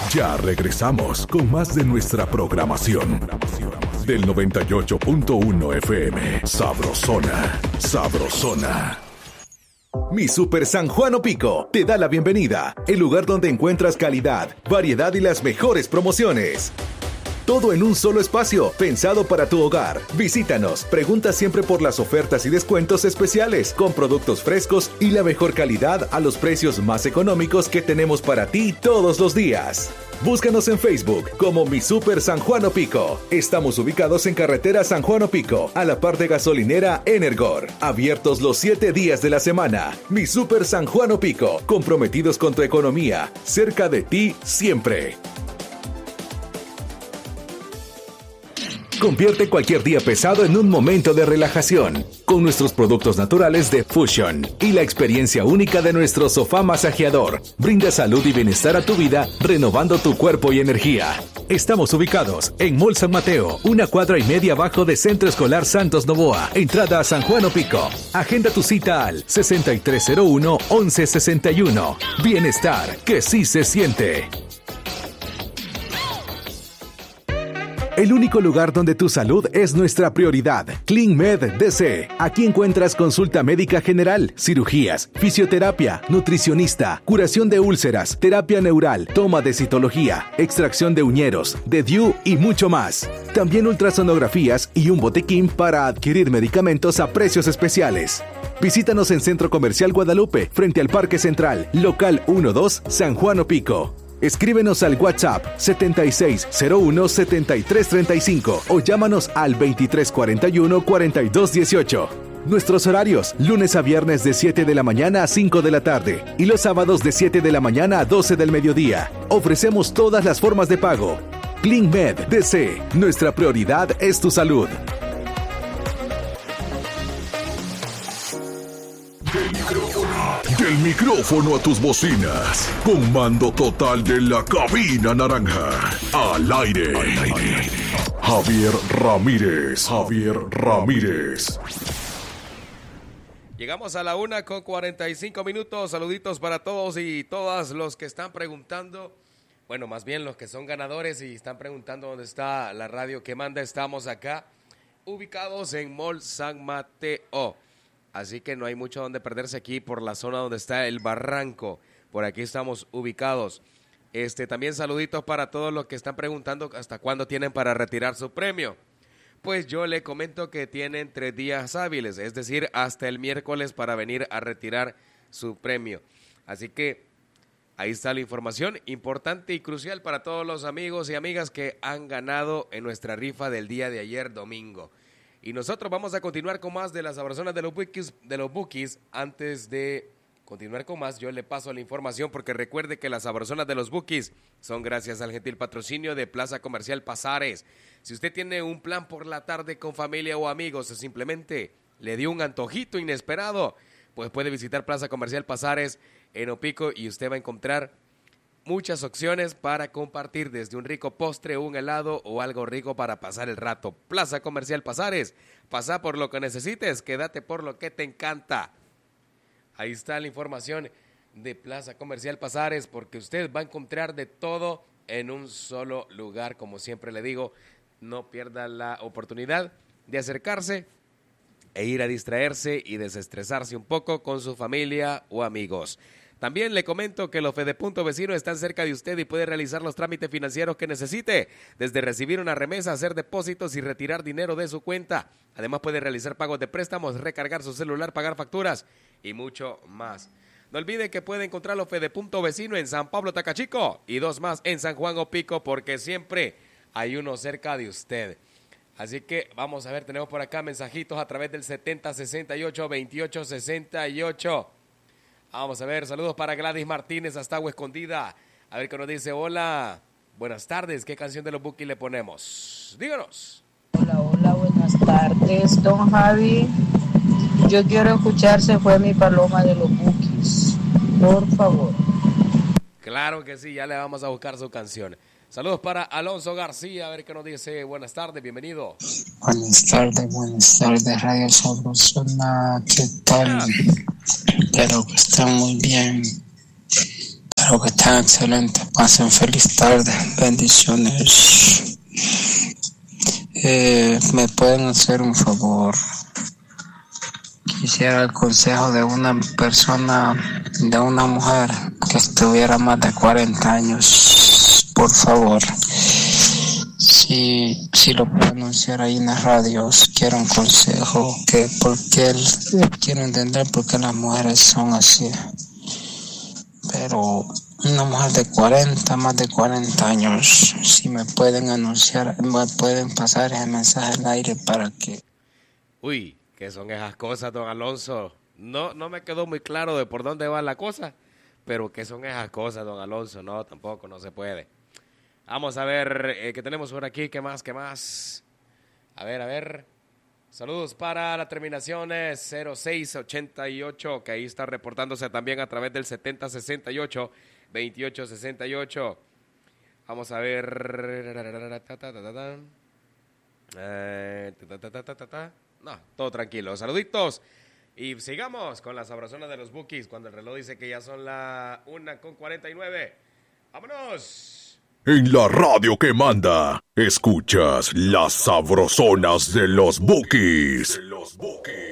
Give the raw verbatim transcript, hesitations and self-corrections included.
Ya regresamos con más de nuestra programación. Del noventa y ocho punto uno F M. Sabrosona, sabrosona. Mi Super San Juan Opico te da la bienvenida, el lugar donde encuentras calidad, variedad y las mejores promociones. Todo en un solo espacio, pensado para tu hogar. Visítanos, pregunta siempre por las ofertas y descuentos especiales, con productos frescos y la mejor calidad a los precios más económicos que tenemos para ti todos los días. Búscanos en Facebook como Mi Super San Juan Opico. Estamos ubicados en carretera San Juan Opico, a la par de gasolinera Energor. Abiertos los siete días de la semana. Mi Super San Juan Opico, comprometidos con tu economía, cerca de ti siempre. Convierte cualquier día pesado en un momento de relajación con nuestros productos naturales de Fusion y la experiencia única de nuestro sofá masajeador. Brinda salud y bienestar a tu vida, renovando tu cuerpo y energía. Estamos ubicados en Mall San Mateo, una cuadra y media abajo de Centro Escolar Santos Novoa, entrada a San Juan Opico. Agenda tu cita al sesenta y tres cero uno, once sesenta y uno. Bienestar que sí se siente. El único lugar donde tu salud es nuestra prioridad. CleanMed D C. Aquí encuentras consulta médica general, cirugías, fisioterapia, nutricionista, curación de úlceras, terapia neural, toma de citología, extracción de uñeros, de D I U y mucho más. También ultrasonografías y un botiquín para adquirir medicamentos a precios especiales. Visítanos en Centro Comercial Guadalupe, frente al Parque Central, local uno dos, San Juan Opico. Escríbenos al WhatsApp setenta y seis cero uno, setenta y tres treinta y cinco o llámanos al veintitrés cuarenta y uno, cuarenta y dos dieciocho. Nuestros horarios, lunes a viernes de siete de la mañana a cinco de la tarde y los sábados de siete de la mañana a doce del mediodía. Ofrecemos todas las formas de pago. CleanMed D C, nuestra prioridad es tu salud. Del micrófono, del micrófono a tus bocinas, con mando total de la cabina naranja, al aire, al aire. Javier Ramírez, Javier Ramírez. Llegamos a la una con cuarenta y cinco minutos, saluditos para todos y todas los que están preguntando, bueno, más bien los que son ganadores y están preguntando dónde está la radio que manda. Estamos acá, ubicados en Mall San Mateo. Así que no hay mucho donde perderse aquí por la zona donde está el barranco. Por aquí estamos ubicados. Este, también saluditos para todos los que están preguntando hasta cuándo tienen para retirar su premio. Pues yo le comento que tienen tres días hábiles, es decir, hasta el miércoles para venir a retirar su premio. Así que ahí está la información importante y crucial para todos los amigos y amigas que han ganado en nuestra rifa del día de ayer domingo. Y nosotros vamos a continuar con más de las sabrazonas de los bookies, de los bookies. Antes de continuar con más, yo le paso la información porque recuerde que las sabrazonas de los bookies son gracias al gentil patrocinio de Plaza Comercial Pasares. Si usted tiene un plan por la tarde con familia o amigos o simplemente le dio un antojito inesperado, pues puede visitar Plaza Comercial Pasares en Opico y usted va a encontrar muchas opciones para compartir, desde un rico postre, un helado o algo rico para pasar el rato. Plaza Comercial Pasares, pasa por lo que necesites, quédate por lo que te encanta. Ahí está la información de Plaza Comercial Pasares, porque usted va a encontrar de todo en un solo lugar. Como siempre le digo, no pierda la oportunidad de acercarse e ir a distraerse y desestresarse un poco con su familia o amigos. También le comento que los Fedepunto Vecino están cerca de usted y puede realizar los trámites financieros que necesite, desde recibir una remesa, hacer depósitos y retirar dinero de su cuenta. Además puede realizar pagos de préstamos, recargar su celular, pagar facturas y mucho más. No olvide que puede encontrar los Fedepunto Vecino en San Pablo Tacachico y dos más en San Juan Opico, porque siempre hay uno cerca de usted. Así que vamos a ver, tenemos por acá mensajitos a través del setenta sesenta y ocho veintiocho sesenta y ocho. Vamos a ver, saludos para Gladys Martínez hasta Agua Escondida. A ver qué nos dice. Hola, buenas tardes, ¿qué canción de los Bookies le ponemos? Díganos. Hola, hola, buenas tardes, don Javi. Yo quiero escuchar Se fue mi paloma de los Bookies, por favor. Claro que sí, ya le vamos a buscar su canción. Saludos para Alonso García, a ver qué nos dice. Buenas tardes, bienvenido. Buenas tardes, buenas tardes, Radio Sabrosona, ¿qué tal? Espero que estén muy bien. Espero que estén excelentes. Pasen feliz tarde. Bendiciones. Eh, ¿Me pueden hacer un favor? Quisiera el consejo de una persona, de una mujer que estuviera más de cuarenta años. Por favor. Si, si lo puedo anunciar ahí en las radios, quiero un consejo, que porque él, quiero entender por qué las mujeres son así. Pero una mujer de cuarenta, más de cuarenta años, si me pueden anunciar, me pueden pasar ese mensaje al aire para que... Uy, ¿qué son esas cosas, don Alonso? No, no me quedó muy claro de por dónde va la cosa, pero ¿qué son esas cosas, don Alonso? No, tampoco, no se puede. Vamos a ver eh, qué tenemos por aquí, qué más, qué más. A ver, a ver. Saludos para la terminación cero seis ochenta y ocho, que ahí está reportándose también a través del setenta sesenta y ocho, veintiocho sesenta y ocho. Vamos a ver. No, todo tranquilo. Saluditos. Y sigamos con las sabrosonas de los Bukis cuando el reloj dice que ya son la una con cuarenta y nueve. ¡Vámonos! En la radio que manda, escuchas las sabrosonas de los Bukis. De los Bukis.